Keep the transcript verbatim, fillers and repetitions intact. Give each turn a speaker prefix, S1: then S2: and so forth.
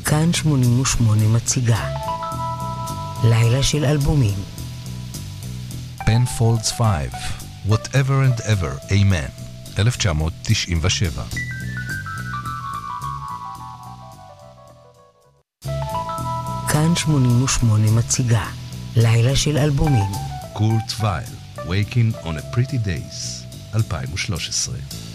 S1: כאן שמונים ושמונה מציגה לילה של אלבומים.
S2: Penfolds five, Whatever and Ever, Amen, אלף תשע מאות תשעים ושבע.
S1: כאן שמונים ושמונה מציגה לילה של אלבומים.
S2: קורט וייל, Waking on a Pretty Days, אלפיים ושלוש עשרה.